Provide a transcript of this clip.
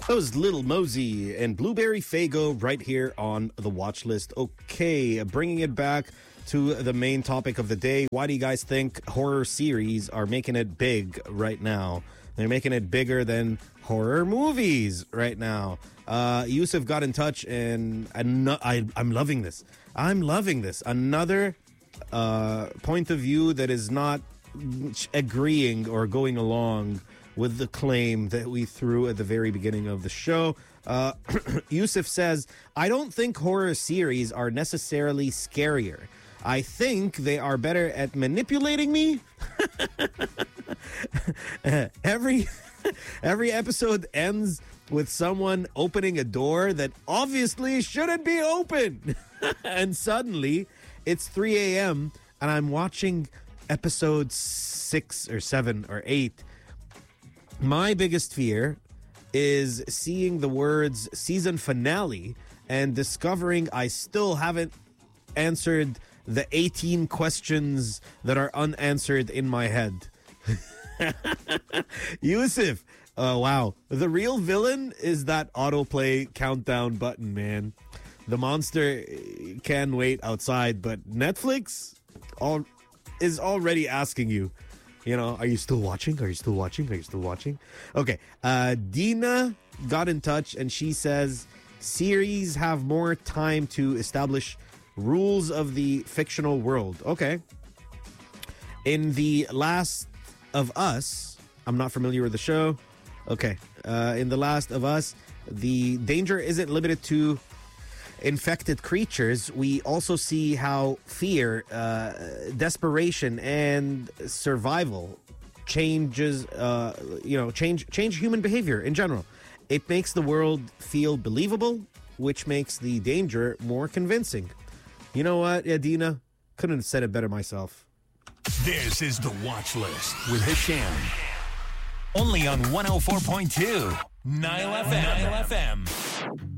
That was Little Mosey and Blueberry Faygo right here on the watch list. Okay, bringing it back to the main topic of the day. Why do you guys think horror series are making it big right now? They're making it bigger than horror movies right now. Yusuf got in touch, and I'm loving this. I'm loving this. Another point of view that is not agreeing or going along with the claim that we threw at the very beginning of the show. Yusuf says, I don't think horror series are necessarily scarier. I think they are better at manipulating me. Every episode ends with someone opening a door that obviously shouldn't be open. And suddenly it's 3 a.m. and I'm watching episode 6 or 7 or 8. My biggest fear is seeing the words season finale and discovering I still haven't answered the 18 questions that are unanswered in my head. Yusuf, wow. The real villain is that autoplay countdown button, man. The monster can wait outside, but Netflix is already asking you, you know, are you still watching? Are you still watching? Are you still watching? Okay. Dina got in touch and she says series have more time to establish rules of the fictional world. Okay. In The Last of Us, I'm not familiar with the show. Okay. In The Last of Us, the danger isn't limited to infected creatures. We also see how fear, desperation, and survival changes, change human behavior in general. It makes the world feel believable, which makes the danger more convincing. You know what, Adina? Couldn't have said it better myself. This is The Watch List with Hisham. Only on 104.2 Nile FM.